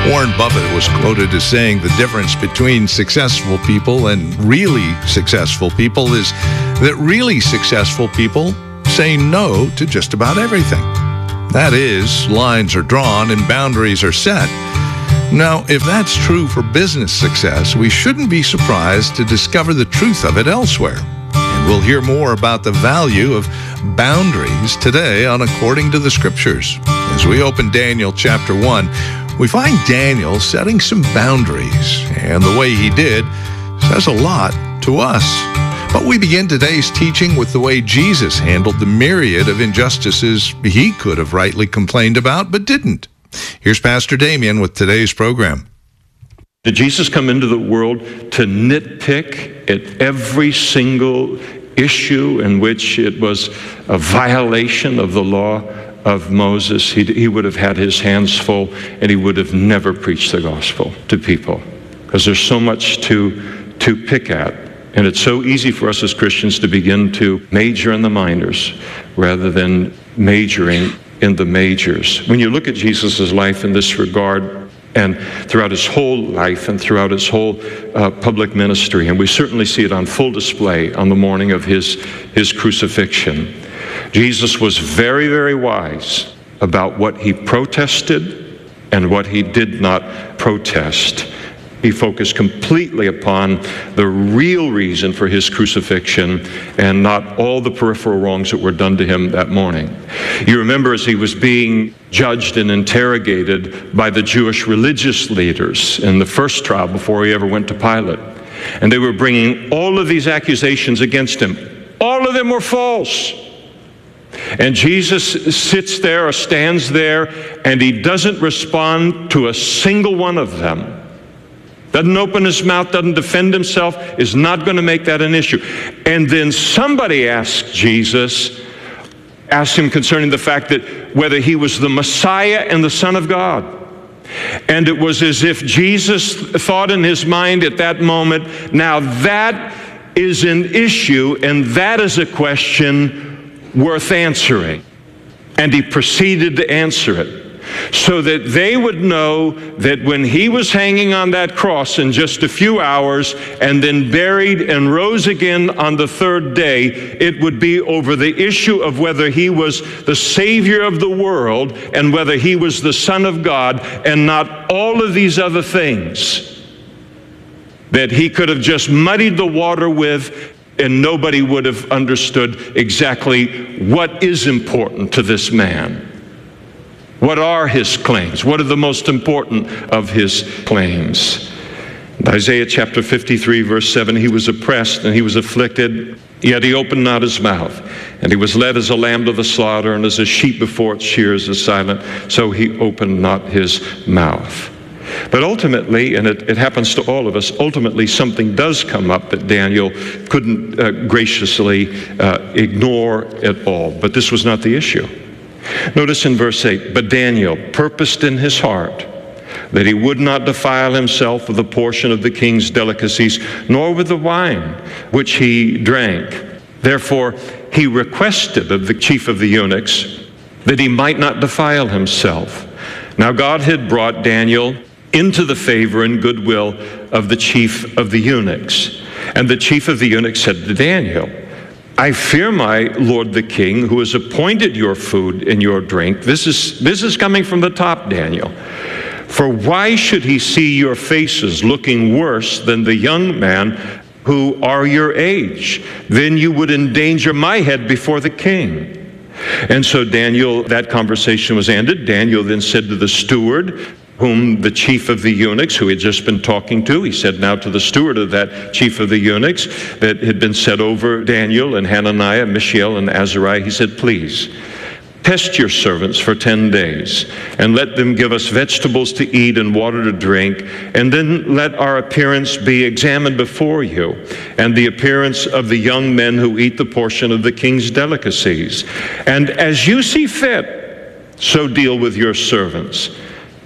Warren Buffett was quoted as saying the difference between successful people and really successful people is that really successful people say no to just about everything. That is, lines are drawn and boundaries are set. Now, if that's true for business success, we shouldn't be surprised to discover the truth of it elsewhere. And we'll hear more about the value of boundaries today on According to the Scriptures. As we open Daniel chapter 1, we find Daniel setting some boundaries, and the way he did says a lot to us. But we begin today's teaching with the way Jesus handled the myriad of injustices he could have rightly complained about, but didn't. Here's Pastor Damien with today's program. Did Jesus come into the world to nitpick at every single issue in which it was a violation of the law of Moses? He would have had his hands full, and he would have never preached the gospel to people, because there's so much to pick at. And it's so easy for us as Christians to begin to major in the minors rather than majoring in the majors. When you look at Jesus' life in this regard, and throughout his whole life and throughout his whole public ministry, and we certainly see it on full display on the morning of his crucifixion, Jesus was very, very wise about what he protested and what he did not protest. He focused completely upon the real reason for his crucifixion and not all the peripheral wrongs that were done to him that morning. You remember as he was being judged and interrogated by the Jewish religious leaders in the first trial before he ever went to Pilate. And they were bringing all of these accusations against him. All of them were false. And Jesus sits there or stands there, and he doesn't respond to a single one of them. Doesn't open his mouth, doesn't defend himself, is not going to make that an issue. And then somebody asked him concerning the fact that whether he was the Messiah and the Son of God. And it was as if Jesus thought in his mind at that moment, now that is an issue and that is a question worth answering. And he proceeded to answer it, so that they would know that when he was hanging on that cross in just a few hours and then buried and rose again on the third day, it would be over the issue of whether he was the Savior of the world and whether he was the Son of God, and not all of these other things that he could have just muddied the water with, and nobody would have understood exactly what is important to this man. What are his claims? What are the most important of his claims? In Isaiah chapter 53, verse 7, he was oppressed and he was afflicted, yet he opened not his mouth. And he was led as a lamb to the slaughter, and as a sheep before its shears is silent, so he opened not his mouth. But ultimately, and it happens to all of us, ultimately something does come up that Daniel couldn't graciously ignore at all. But this was not the issue. Notice in verse 8, but Daniel purposed in his heart that he would not defile himself with a portion of the king's delicacies, nor with the wine which he drank. Therefore he requested of the chief of the eunuchs that he might not defile himself. Now God had brought Daniel into the favor and goodwill of the chief of the eunuchs. And the chief of the eunuchs said to Daniel, I fear my lord the king, who has appointed your food and your drink. This is coming from the top, Daniel. For why should he see your faces looking worse than the young man who are your age? Then you would endanger my head before the king. And so Daniel, that conversation was ended. Daniel then said to the steward, whom the chief of the eunuchs, who he had just been talking to, he said now to the steward of that chief of the eunuchs that had been set over Daniel and Hananiah, Mishael, and Azariah, he said, please, test your servants for 10 days, and let them give us vegetables to eat and water to drink, and then let our appearance be examined before you, and the appearance of the young men who eat the portion of the king's delicacies. And as you see fit, so deal with your servants.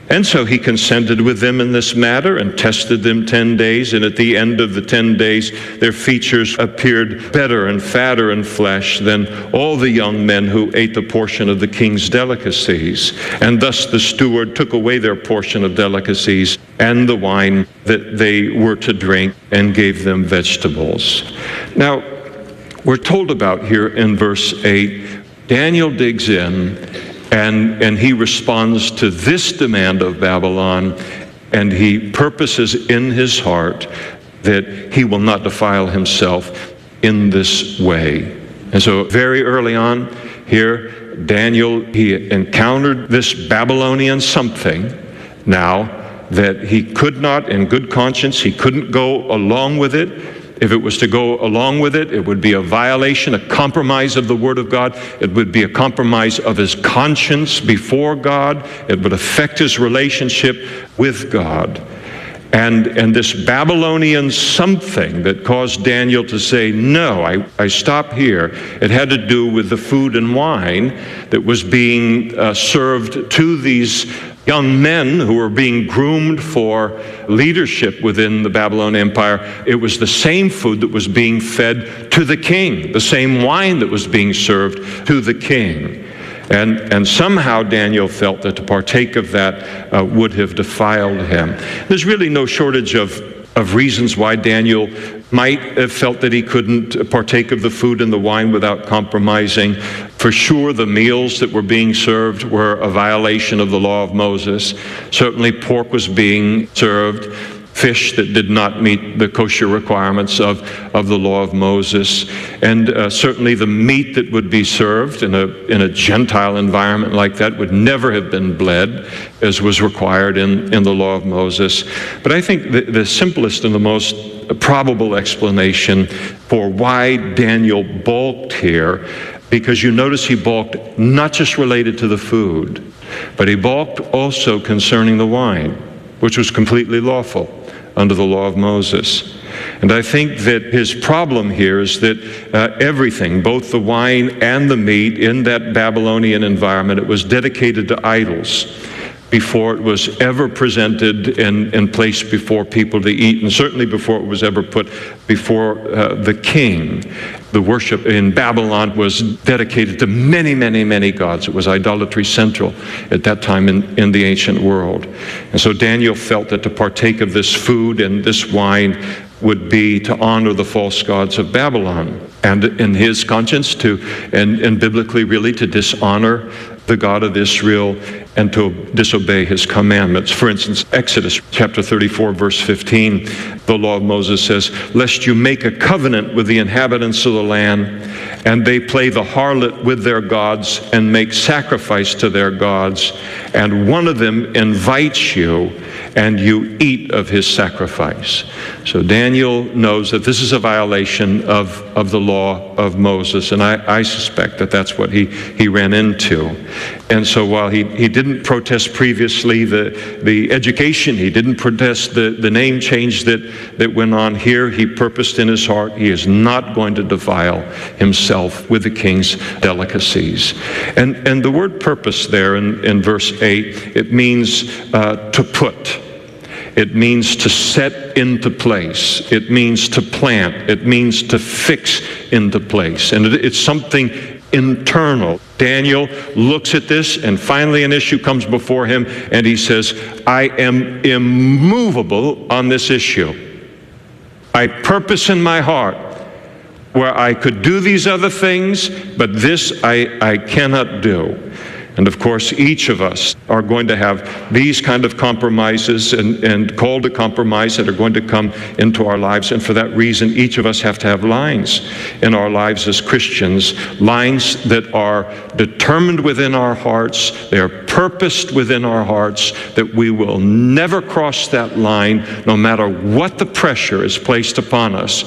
And so he consented with them in this matter and tested them 10 days. And at the end of the 10 days, their features appeared better and fatter in flesh than all the young men who ate the portion of the king's delicacies. And thus the steward took away their portion of delicacies and the wine that they were to drink and gave them vegetables. Now, we're told about here in verse 8, Daniel digs in and he responds to this demand of Babylon, and he purposes in his heart that he will not defile himself in this way. And so very early on here, Daniel, he encountered this Babylonian something now that he could not, in good conscience, he couldn't go along with it. If it was to go along with it, it would be a violation, a compromise of the Word of God. It would be a compromise of his conscience before God. It would affect his relationship with God. And this Babylonian something that caused Daniel to say, no, I stop here. It had to do with the food and wine that was being served to these young men who were being groomed for leadership within the Babylonian Empire. It was the same food that was being fed to the king, the same wine that was being served to the king. And somehow Daniel felt that to partake of that would have defiled him. There's really no shortage of reasons why Daniel might have felt that he couldn't partake of the food and the wine without compromising. For sure, the meals that were being served were a violation of the law of Moses. Certainly, pork was being served, fish that did not meet the kosher requirements of the law of Moses, and certainly the meat that would be served in a Gentile environment like that would never have been bled, as was required in the law of Moses. But I think the simplest and the most probable explanation for why Daniel balked here, because you notice he balked not just related to the food, but he balked also concerning the wine, which was completely lawful under the law of Moses. And I think that his problem here is that everything, both the wine and the meat in that Babylonian environment, it was dedicated to idols before it was ever presented and placed before people to eat, and certainly before it was ever put before the king. The worship in Babylon was dedicated to many, many, many gods. It was idolatry central at that time in the ancient world. And so Daniel felt that to partake of this food and this wine would be to honor the false gods of Babylon, and in his conscience and biblically really to dishonor the God of Israel and to disobey his commandments. For instance, Exodus chapter 34, verse 15, the law of Moses says, lest you make a covenant with the inhabitants of the land, and they play the harlot with their gods and make sacrifice to their gods, and one of them invites you, and you eat of his sacrifice. So Daniel knows that this is a violation of the law of Moses, and I suspect that that's what he ran into. And so while he didn't protest previously the education, he didn't protest the name change that went on here, he purposed in his heart he is not going to defile himself with the king's delicacies. And the word purpose there in verse 8, it means to put. It means to set into place. It means to plant. It means to fix into place. And it's something internal. Daniel looks at this, and finally an issue comes before him, and he says, I am immovable on this issue. I purpose in my heart where I could do these other things, but this I cannot do. And of course, each of us are going to have these kind of compromises and call to compromise that are going to come into our lives. And for that reason, each of us have to have lines in our lives as Christians, lines that are determined within our hearts, they are purposed within our hearts, that we will never cross that line, no matter what the pressure is placed upon us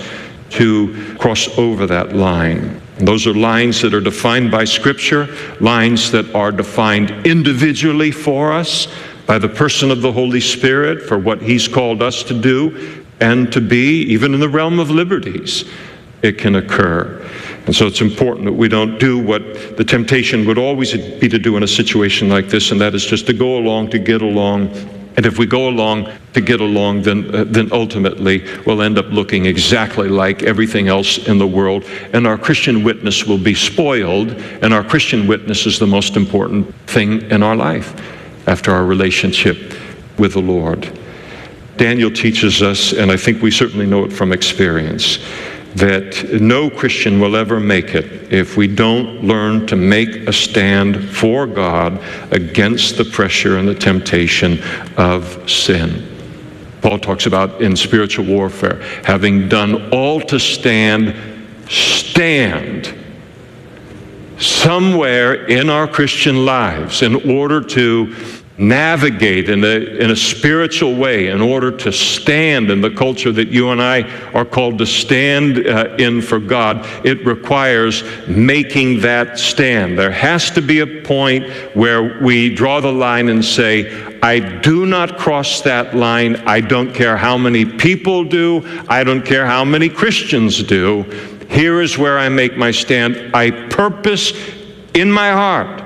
to cross over that line. Those are lines that are defined by Scripture, lines that are defined individually for us by the person of the Holy Spirit for what He's called us to do and to be, even in the realm of liberties. It can occur. And so it's important that we don't do what the temptation would always be to do in a situation like this, and that is just to go along to get along. And if we go along to get along, then ultimately we'll end up looking exactly like everything else in the world, and our Christian witness will be spoiled, and our Christian witness is the most important thing in our life after our relationship with the Lord. Daniel teaches us, and I think we certainly know it from experience, that no Christian will ever make it if we don't learn to make a stand for God against the pressure and the temptation of sin. Paul talks about in spiritual warfare, having done all to stand, stand somewhere in our Christian lives in order to navigate in a spiritual way, in order to stand in the culture that you and I are called to stand in for God. It requires making that stand. There has to be a point where we draw the line and say, I do not cross that line. I don't care how many people do. I don't care how many Christians do. Here is where I make my stand. I purpose in my heart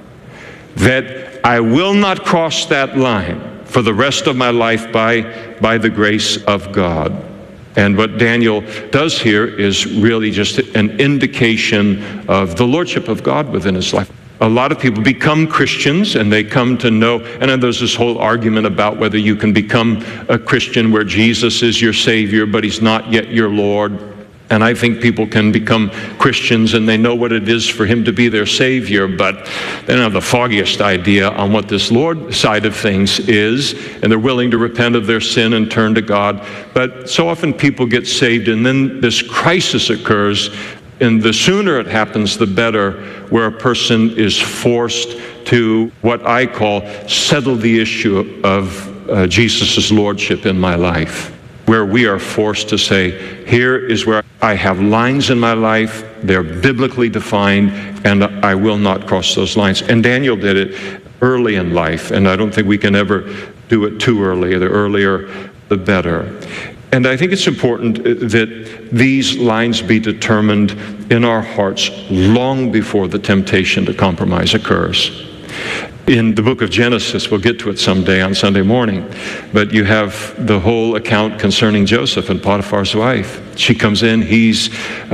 that I will not cross that line for the rest of my life by the grace of God. And what Daniel does here is really just an indication of the lordship of God within his life. A lot of people become Christians and they come to know, and then there's this whole argument about whether you can become a Christian where Jesus is your Savior, but he's not yet your Lord. And I think people can become Christians and they know what it is for him to be their Savior, but they don't have the foggiest idea on what this Lord side of things is, and they're willing to repent of their sin and turn to God. But so often people get saved and then this crisis occurs, and the sooner it happens, the better, where a person is forced to what I call settle the issue of Jesus' lordship in my life, where we are forced to say, here is where I have lines in my life, they're biblically defined, and I will not cross those lines. And Daniel did it early in life, and I don't think we can ever do it too early. The earlier, the better. And I think it's important that these lines be determined in our hearts long before the temptation to compromise occurs. In the book of Genesis, we'll get to it someday on Sunday morning, but you have the whole account concerning Joseph and Potiphar's wife. She comes in, he's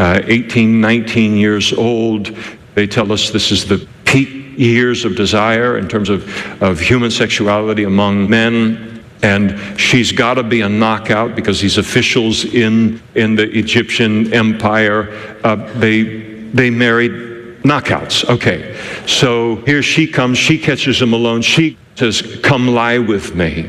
18, 19 years old. They tell us this is the peak years of desire in terms of human sexuality among men. And she's got to be a knockout because these officials in the Egyptian empire, they married knockouts. Okay, so here she comes, she catches him alone, she says, come lie with me.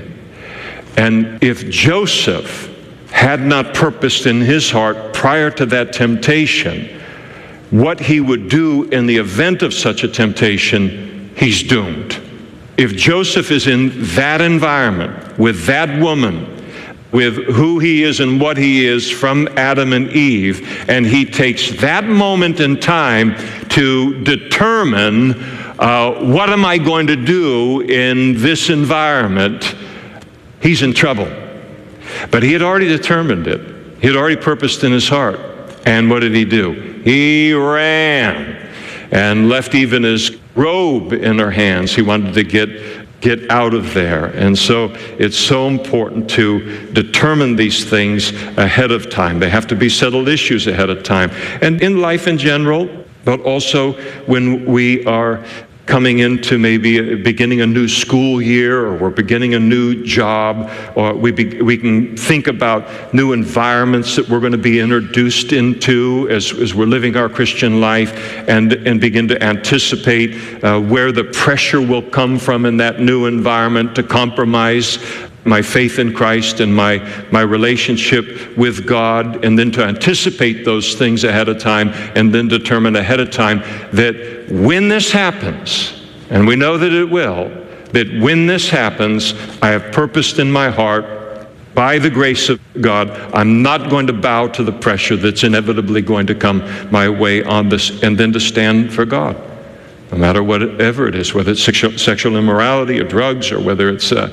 And if Joseph had not purposed in his heart prior to that temptation what he would do in the event of such a temptation, he's doomed. If Joseph is in that environment with that woman, with who he is and what he is from Adam and Eve, and he takes that moment in time to determine what am I going to do in this environment, he's in trouble. But he had already determined it. He had already purposed in his heart. And what did he do? He ran and left even his robe in her hands. He wanted to get out of there. And so it's so important to determine these things ahead of time. They have to be settled issues ahead of time. And in life in general, but also when we are coming into maybe beginning a new school year, or we're beginning a new job, or we can think about new environments that we're going to be introduced into as we're living our Christian life, and begin to anticipate where the pressure will come from in that new environment to compromise my faith in Christ and my relationship with God, and then to anticipate those things ahead of time, and then determine ahead of time that when this happens, and we know that it will, that when this happens, I have purposed in my heart, by the grace of God, I'm not going to bow to the pressure that's inevitably going to come my way on this, and then to stand for God. No matter whatever it is, whether it's sexual immorality or drugs, or whether it's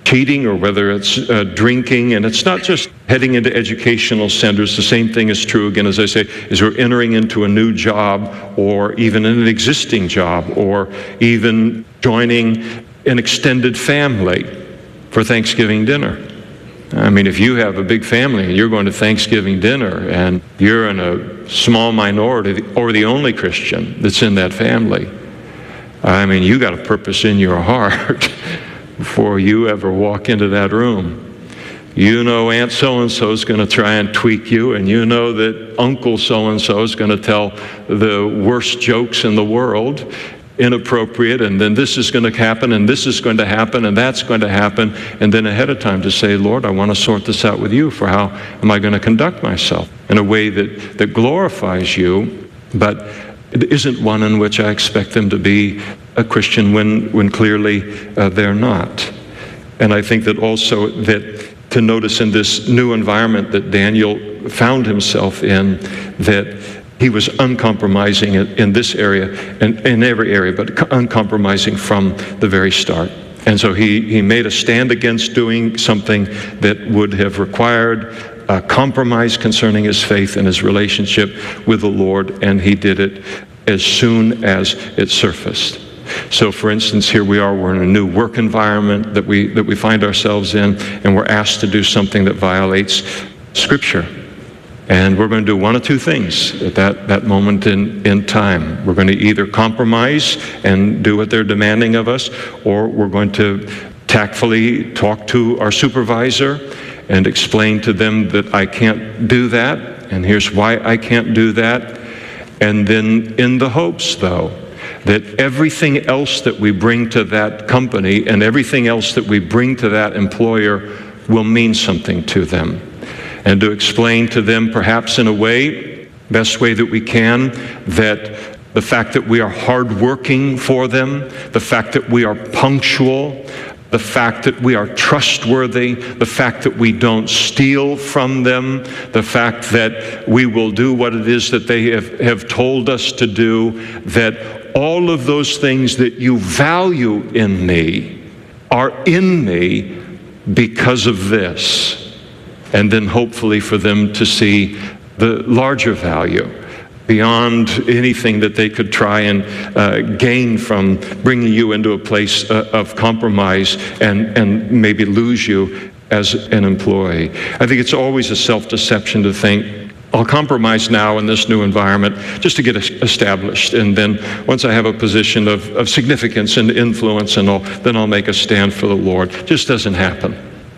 cheating or whether it's drinking. And it's not just heading into educational centers. The same thing is true, again, as I say, is we're entering into a new job or even in an existing job or even joining an extended family for Thanksgiving dinner. I mean, if you have a big family and you're going to Thanksgiving dinner and you're in a small minority or the only Christian that's in that family, I mean, you got a purpose in your heart before you ever walk into that room. You know Aunt so-and-so is going to try and tweak you, and you know that Uncle so-and-so is going to tell the worst jokes in the world, inappropriate, and then this is going to happen, and this is going to happen, and that's going to happen, and then ahead of time to say, Lord, I want to sort this out with you for how am I going to conduct myself in a way that glorifies you, but it isn't one in which I expect them to be a Christian when clearly they're not. And I think that also that to notice in this new environment that Daniel found himself in, that he was uncompromising in this area and in every area, but uncompromising from the very start. And so he made a stand against doing something that would have required a compromise concerning his faith and his relationship with the Lord, and he did it as soon as it surfaced. So for instance, here we are, we're in a new work environment that we find ourselves in, and we're asked to do something that violates Scripture. And we're going to do one of two things at that moment in time. We're going to either compromise and do what they're demanding of us, or we're going to tactfully talk to our supervisor and explain to them that I can't do that, and here's why I can't do that. And then in the hopes, though, that everything else that we bring to that company and everything else that we bring to that employer will mean something to them. And to explain to them, perhaps in a way, best way that we can, that the fact that we are hardworking for them, the fact that we are punctual, the fact that we are trustworthy, the fact that we don't steal from them, the fact that we will do what it is that they have told us to do, that all of those things that you value in me are in me because of this. And then hopefully for them to see the larger value beyond anything that they could try and gain from bringing you into a place of compromise and maybe lose you as an employee. I think it's always a self-deception to think, I'll compromise now in this new environment just to get established, and then once I have a position of significance and influence and all, then I'll make a stand for the Lord. It just doesn't happen.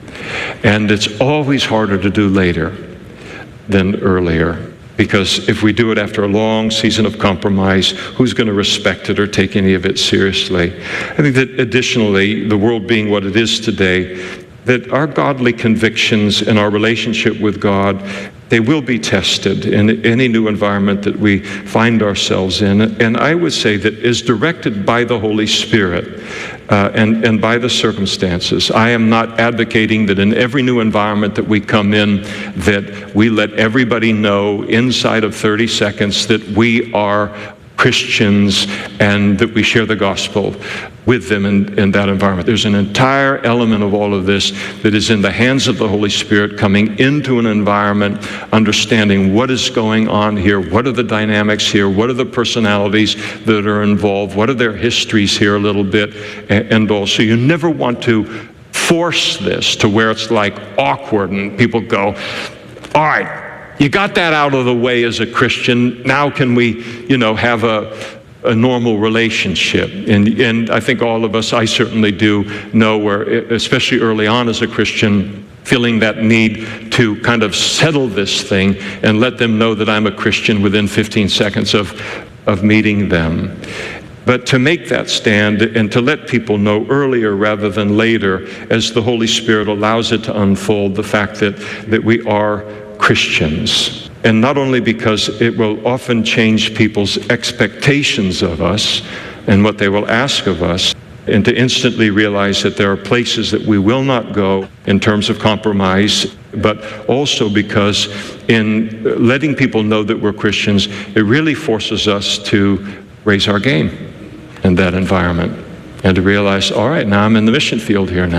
And it's always harder to do later than earlier, because if we do it after a long season of compromise, who's going to respect it or take any of it seriously? I think that additionally, the world being what it is today, that our godly convictions and our relationship with God, they will be tested in any new environment that we find ourselves in. And I would say that is directed by the Holy Spirit and by the circumstances. I am not advocating that in every new environment that we come in, that we let everybody know inside of 30 seconds that we are Christians and that we share the gospel with them in that environment. There's an entire element of all of this that is in the hands of the Holy Spirit, coming into an environment, understanding what is going on here, what are the dynamics here, what are the personalities that are involved, what are their histories here a little bit, and all. So you never want to force this to where it's like awkward and people go, all right, you got that out of the way as a Christian. Now can we, have a normal relationship? And I think all of us, I certainly do know where, especially early on as a Christian, feeling that need to kind of settle this thing and let them know that I'm a Christian within 15 seconds of meeting them. But to make that stand and to let people know earlier rather than later, as the Holy Spirit allows it to unfold, the fact that we are Christians. And not only because it will often change people's expectations of us and what they will ask of us, and to instantly realize that there are places that we will not go in terms of compromise, but also because in letting people know that we're Christians, it really forces us to raise our game in that environment and to realize, all right, now I'm in the mission field here now.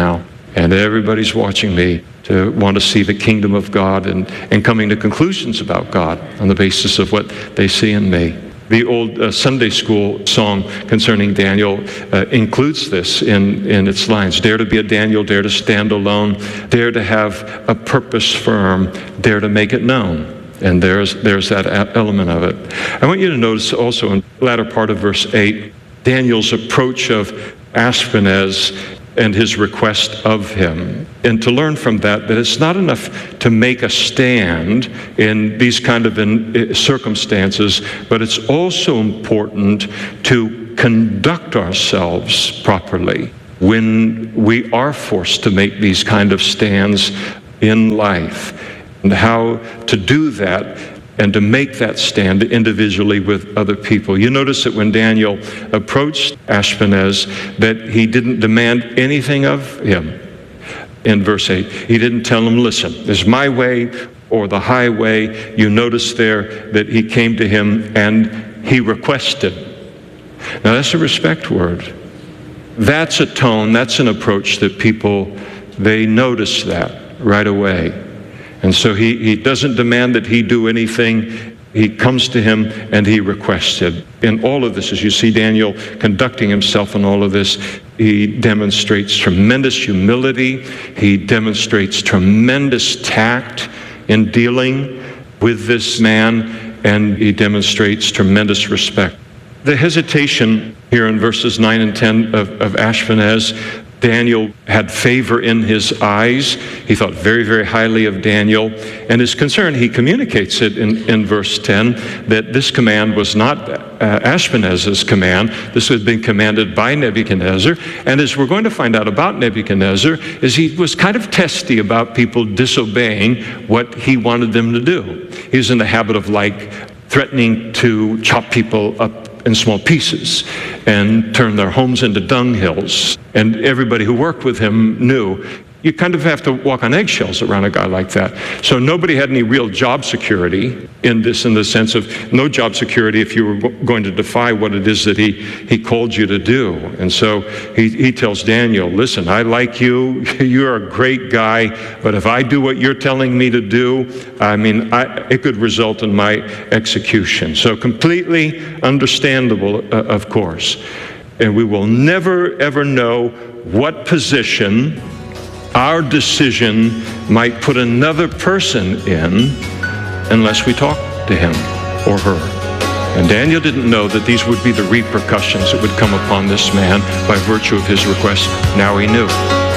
And everybody's watching me to want to see the kingdom of God and coming to conclusions about God on the basis of what they see in me. The old Sunday school song concerning Daniel includes this in its lines. Dare to be a Daniel, dare to stand alone, dare to have a purpose firm, dare to make it known. And there's that element of it. I want you to notice also in the latter part of verse 8, Daniel's approach of Ashpenaz and his request of him. And to learn from that it's not enough to make a stand in these kind of circumstances, but it's also important to conduct ourselves properly when we are forced to make these kind of stands in life, and how to do that and to make that stand individually with other people. You notice that when Daniel approached Ashpenaz, that he didn't demand anything of him. In verse 8, he didn't tell him, listen, there's my way or the highway. You notice there that he came to him and he requested. Now that's a respect word. That's a tone, that's an approach that people, they notice that right away. And so he doesn't demand that he do anything. He comes to him and he requested. In all of this, as you see Daniel conducting himself in all of this, he demonstrates tremendous humility. He demonstrates tremendous tact in dealing with this man, and he demonstrates tremendous respect. The hesitation here in verses 9 and 10 of Ashpenaz, Daniel had favor in his eyes. He thought very, very highly of Daniel. And his concern, he communicates it in verse 10, that this command was not Ashpenaz's command. This had been commanded by Nebuchadnezzar. And as we're going to find out about Nebuchadnezzar, is he was kind of testy about people disobeying what he wanted them to do. He was in the habit of threatening to chop people up in small pieces and turn their homes into dunghills. And everybody who worked with him knew you kind of have to walk on eggshells around a guy like that. So nobody had any real job security in the sense of no job security if you were going to defy what it is that he called you to do. And so he tells Daniel, listen, I like you, you're a great guy, but if I do what you're telling me to do, it could result in my execution. So completely understandable, of course. And we will never, ever know what position our decision might put another person in unless we talk to him or her. And Daniel didn't know that these would be the repercussions that would come upon this man by virtue of his request. Now he knew.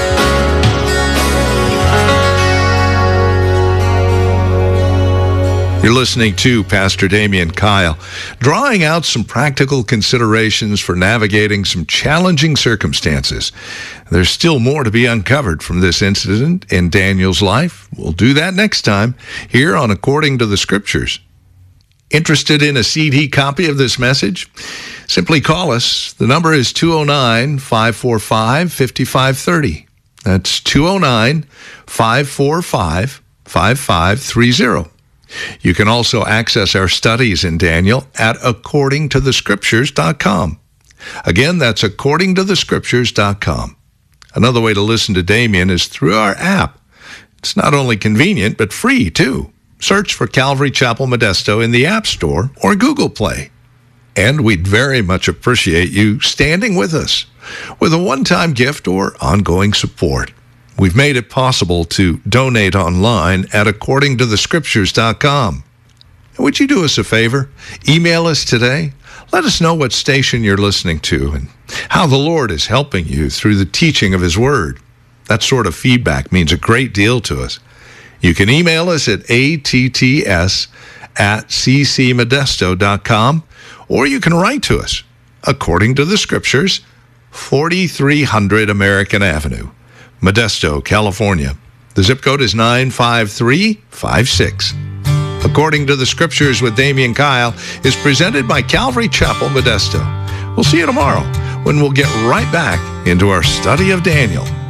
You're listening to Pastor Damian Kyle, drawing out some practical considerations for navigating some challenging circumstances. There's still more to be uncovered from this incident in Daniel's life. We'll do that next time here on According to the Scriptures. Interested in a CD copy of this message? Simply call us. The number is 209-545-5530. That's 209-545-5530. You can also access our studies in Daniel at accordingtothescriptures.com. Again, that's accordingtothescriptures.com. Another way to listen to Damian is through our app. It's not only convenient, but free, too. Search for Calvary Chapel Modesto in the App Store or Google Play. And we'd very much appreciate you standing with us with a one-time gift or ongoing support. We've made it possible to donate online at accordingtothescriptures.com. Would you do us a favor? Email us today. Let us know what station you're listening to and how the Lord is helping you through the teaching of His Word. That sort of feedback means a great deal to us. You can email us at atts@ccmodesto.com, or you can write to us, According to the Scriptures, 4300 American Avenue, Modesto, California. The zip code is 95356. According to the Scriptures with Damian Kyle is presented by Calvary Chapel, Modesto. We'll see you tomorrow when we'll get right back into our study of Daniel.